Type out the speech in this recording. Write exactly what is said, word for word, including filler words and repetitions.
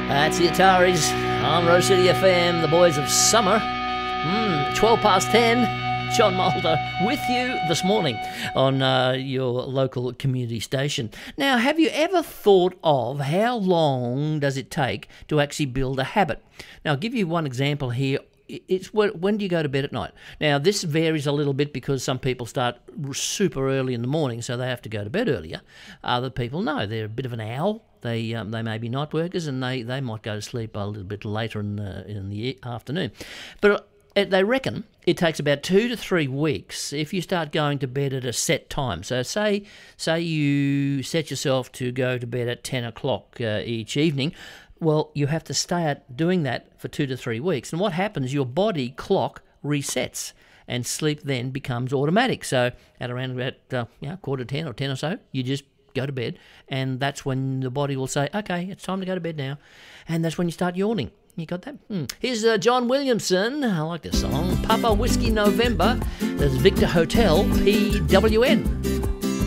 That's the Ataris on Rose City F M, the boys of summer. Mm, twelve past ten, John Mulder with you this morning on uh, your local community station. Now, have you ever thought of how long does it take to actually build a habit? Now, I'll give you one example here. It's when do you go to bed at night? Now, this varies a little bit because some people start super early in the morning, so they have to go to bed earlier. Other people, no, they're a bit of an owl. They um, they may be night workers, and they, they might go to sleep a little bit later in the, in the afternoon. But uh, they reckon it takes about two to three weeks if you start going to bed at a set time. So say say you set yourself to go to bed at ten o'clock uh, each evening. Well, you have to stay at doing that for two to three weeks. And what happens, your body clock resets and sleep then becomes automatic. So at around about uh, you know, quarter to ten or ten or so, you just go to bed. And that's when the body will say, okay, it's time to go to bed now. And that's when you start yawning. You got that? Hmm. Here's uh, John Williamson. I like this song. Papa Whiskey November. There's Victor Hotel, P W N.